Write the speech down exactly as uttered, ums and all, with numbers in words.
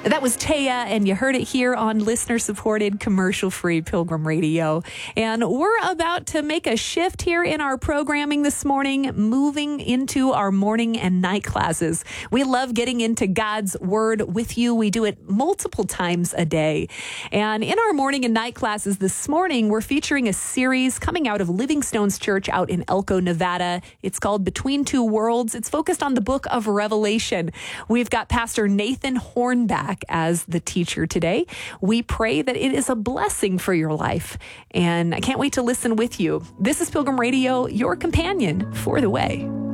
That was Taya, and you heard it here on listener-supported, commercial-free Pilgrim Radio. And we're about to make a shift here in our programming this morning, moving into our morning and night classes. We love getting into God's Word with you. We do it multiple times a day. And in our morning and night classes this morning, we're featuring a series coming out of Living Stones Church out in Elko, Nevada. It's called Between Two Worlds. It's focused on the book of Revelation. We've got Pastor Nathan Hornback as the teacher today. We pray that it is a blessing for your life, and I can't wait to listen with you. This is Pilgrim Radio, your companion for the way.